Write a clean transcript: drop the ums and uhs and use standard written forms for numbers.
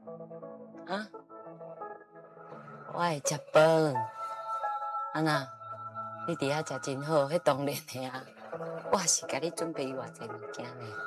啊，我会食饭。安那，你伫遐食真好，迄当然的啊。我是甲你准备偌济物件呢。